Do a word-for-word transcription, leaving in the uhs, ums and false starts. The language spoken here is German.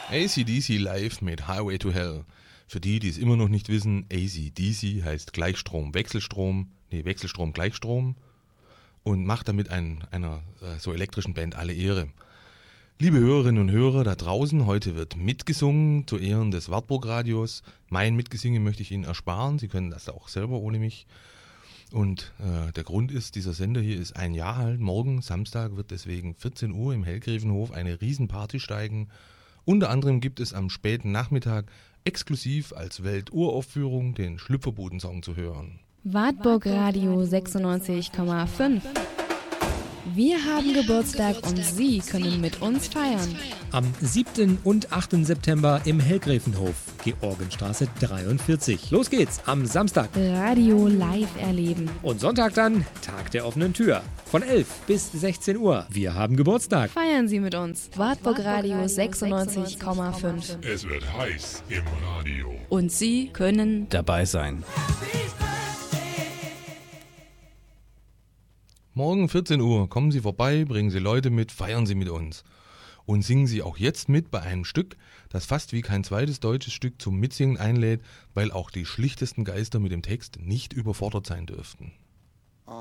A C D C live mit Highway to Hell. Für die, die es immer noch nicht wissen, A C D C heißt Gleichstrom, Wechselstrom, nee, Wechselstrom, Gleichstrom und macht damit ein, einer äh, so elektrischen Band alle Ehre. Liebe Hörerinnen und Hörer da draußen, heute wird mitgesungen zu Ehren des Wartburg-Radios. Mein Mitgesingen möchte ich Ihnen ersparen, Sie können das auch selber ohne mich. Und äh, der Grund ist, dieser Sender hier ist ein Jahr alt. Morgen, Samstag, wird deswegen vierzehn Uhr im Hellgräfenhof eine Riesenparty steigen. Unter anderem gibt es am späten Nachmittag exklusiv als Welturaufführung den Schlüpferbuden-Song zu hören. Wartburg Radio sechsundneunzig Komma fünf. Wir haben Geburtstag und Sie können mit uns feiern. Am siebten und achten September im Hellgräfenhof, Georgenstraße dreiundvierzig. Los geht's am Samstag. Radio live erleben. Und Sonntag dann Tag der offenen Tür. Von elf bis sechzehn Uhr. Wir haben Geburtstag. Feiern Sie mit uns. Wartburg Radio sechsundneunzig Komma fünf. Es wird heiß im Radio. Und Sie können dabei sein. Morgen vierzehn Uhr, kommen Sie vorbei, bringen Sie Leute mit, feiern Sie mit uns. Und singen Sie auch jetzt mit bei einem Stück, das fast wie kein zweites deutsches Stück zum Mitsingen einlädt, weil auch die schlichtesten Geister mit dem Text nicht überfordert sein dürften.